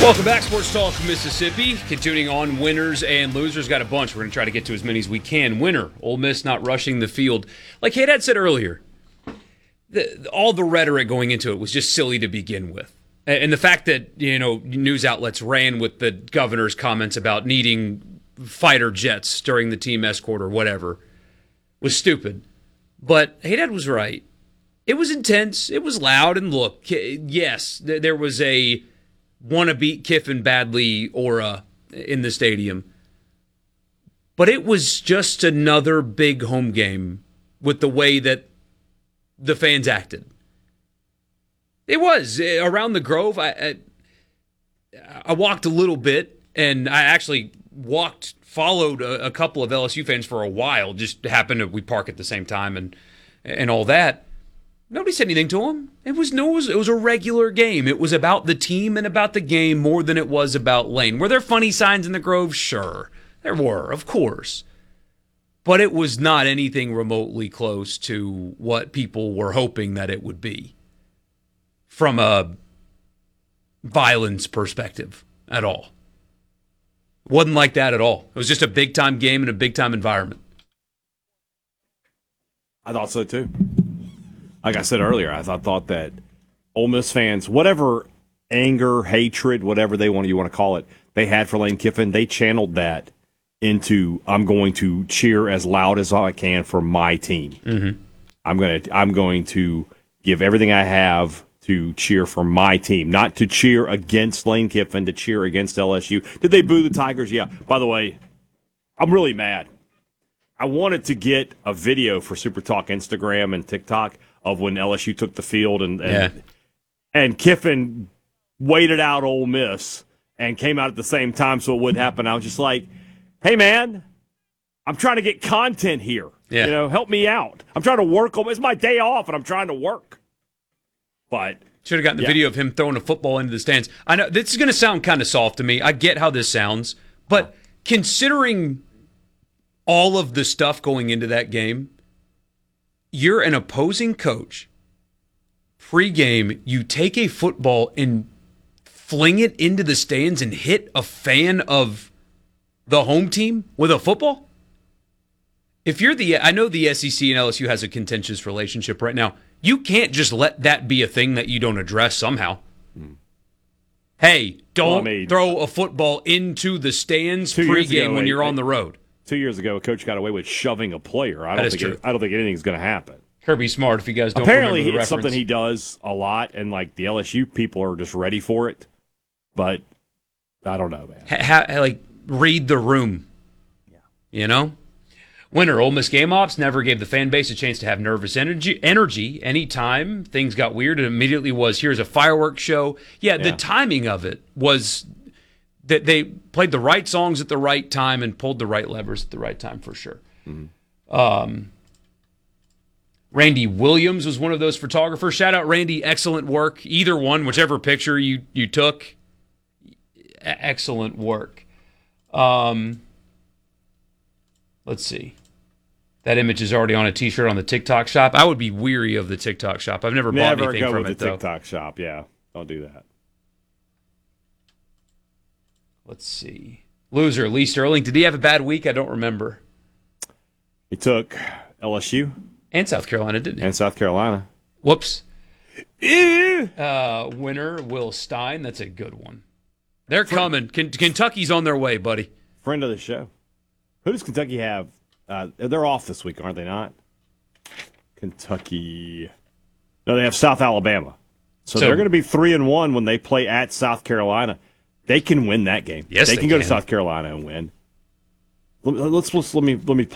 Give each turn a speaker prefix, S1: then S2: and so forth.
S1: Welcome back, Sports Talk Mississippi. Continuing on winners and losers. Got a bunch. We're going to try to get to as many as we can. Winner, Ole Miss not rushing the field. Like Haydad said earlier, all the rhetoric going into it was just silly to begin with. And the fact that, news outlets ran with the governor's comments about needing fighter jets during the team escort or whatever was stupid. But Haydad was right. It was intense. It was loud. And look, yes, there was a want to beat Kiffin badly aura in the stadium. But it was just another big home game with the way that the fans acted. It was. Around the Grove, I walked a little bit, and I actually followed a couple of LSU fans for a while. Just happened to, we park at the same time and all that. Nobody said anything to him. It was a regular game. It was about the team and about the game more than it was about Lane. Were there funny signs in the Grove? Sure. There were, of course. But it was not anything remotely close to what people were hoping that it would be from a violence perspective at all. It wasn't like that at all. It was just a big-time game in a big-time environment.
S2: I thought so, too. Like I said earlier, I thought that Ole Miss fans, whatever anger, hatred, whatever you want to call it, they had for Lane Kiffin, they channeled that into I'm going to cheer as loud as I can for my team. Mm-hmm. I'm going to give everything I have to cheer for my team, not to cheer against Lane Kiffin, to cheer against LSU. Did they boo the Tigers? Yeah. By the way, I'm really mad. I wanted to get a video for Super Talk Instagram and TikTok of when LSU took the field and Kiffin waited out Ole Miss and came out at the same time so it wouldn't happen. I was just like, hey, man, I'm trying to get content here. Yeah. Help me out. I'm trying to work. It's my day off, and I'm trying to work. But
S1: should have gotten the video of him throwing a football into the stands. I know this is going to sound kind of soft to me. I get how this sounds. But considering all of the stuff going into that game, you're an opposing coach. Pre-game, you take a football and fling it into the stands and hit a fan of the home team with a football? If you're I know the SEC and LSU has a contentious relationship right now. You can't just let that be a thing that you don't address somehow. Hey, don't throw a football into the stands pre-game when you're on the road.
S2: 2 years ago, a coach got away with shoving a player. I don't think anything's going to happen.
S1: Kirby Smart, if you guys don't
S2: Apparently,
S1: remember the
S2: it's something he does a lot, and like the LSU people are just ready for it. But I don't know, man.
S1: Read the room. Yeah. Winner, Ole Miss Game Ops never gave the fan base a chance to have nervous energy. Anytime things got weird, it immediately was, here's a fireworks show. Yeah, the timing of it was that they played the right songs at the right time and pulled the right levers at the right time for sure. Mm-hmm. Randy Williams was one of those photographers. Shout out, Randy. Excellent work. Either one, whichever picture you took, excellent work. Let's see. That image is already on a T-shirt on the TikTok shop. I would be weary of the TikTok shop. I've never bought anything from it, though.
S2: Never go with the TikTok shop, yeah. Don't do that.
S1: Let's see. Loser, Lee Sterling. Did he have a bad week? I don't remember.
S2: He took LSU.
S1: And South Carolina, didn't he?
S2: And South Carolina.
S1: Whoops. Winner, Will Stein. That's a good one. They're coming. Kentucky's on their way, buddy.
S2: Friend of the show. Who does Kentucky have? They're off this week, aren't they not? Kentucky. No, they have South Alabama. So they're going to be 3-1 when they play at South Carolina. They can win that game.
S1: Yes,
S2: they can go to South Carolina and win. Let me play